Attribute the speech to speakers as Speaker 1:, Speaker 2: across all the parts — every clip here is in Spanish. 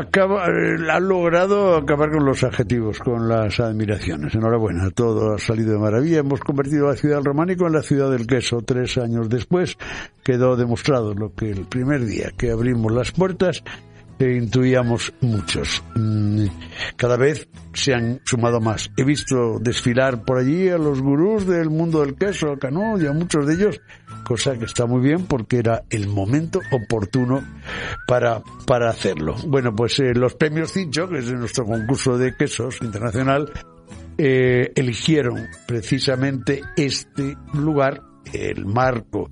Speaker 1: Ha logrado acabar con los adjetivos, con las admiraciones. Enhorabuena, todo ha salido de maravilla. Hemos convertido a la ciudad del Románico en la ciudad del queso. 3 años después quedó demostrado lo que el primer día que abrimos las puertas intuíamos muchos. Cada vez se han sumado más. He visto desfilar por allí a los gurús del mundo del queso, a Canut y a muchos de ellos, cosa que está muy bien porque era el momento oportuno para hacerlo. Bueno, pues los premios Cincho, que es nuestro concurso de quesos internacional, eligieron precisamente este lugar, el marco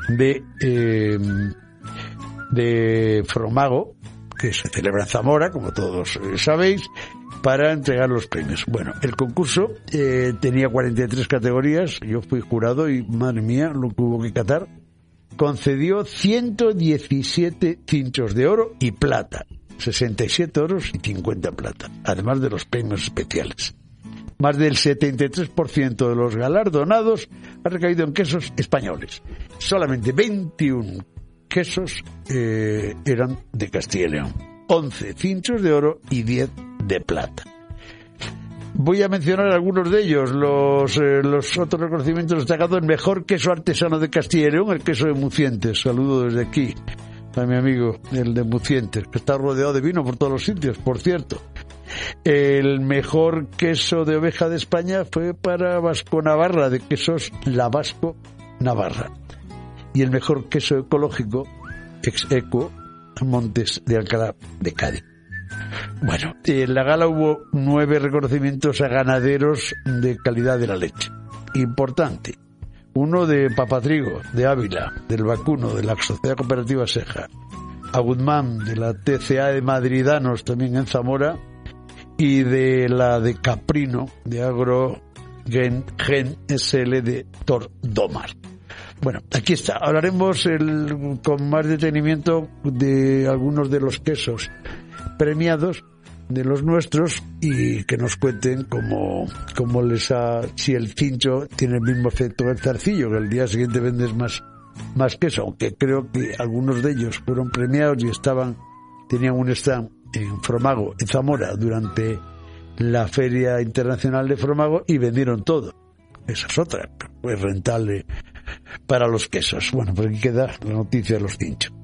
Speaker 1: de Fromago, que se celebra en Zamora, como todos sabéis, para entregar los premios. Bueno, el concurso tenía 43 categorías, yo fui jurado y, madre mía, lo que hubo que catar. Concedió 117 cinchos de oro y plata, 67 oros y 50 plata, además de los premios especiales. Más del 73% de los galardonados ha recaído en quesos españoles. Solamente 21 quesos eran de Castilla y León, 11 cinchos de oro y 10 de plata. Voy a mencionar algunos de ellos. Los otros reconocimientos destacados: el mejor queso artesano de Castilla y León, el queso de Mucientes. Saludo desde aquí a mi amigo, el de Mucientes, que está rodeado de vino por todos los sitios, por cierto. El mejor queso de oveja de España fue para Vasco Navarra, de Quesos La Vasco Navarra. Y el mejor queso ecológico, ex-eco, Montes de Alcalá de Cádiz. Bueno, en la gala hubo 9 reconocimientos a ganaderos de calidad de la leche. Importante. Uno de Papatrigo, de Ávila, del Vacuno, de la Sociedad Cooperativa Seja. A Guzmán, de la TCA de Madridanos, también en Zamora. Y de la de Caprino, de Agro Gen SL de Tordomar. Bueno, aquí está. Hablaremos con más detenimiento de algunos de los quesos premiados, de los nuestros, y que nos cuenten si el cincho tiene el mismo efecto que el zarcillo, que al día siguiente vendes más queso, aunque creo que algunos de ellos fueron premiados y tenían un stand en Fromago, en Zamora, durante la Feria Internacional de Fromago, y vendieron todo. Esa es otra, pues rentable para los quesos. Bueno, pues aquí queda la noticia de los cinchos.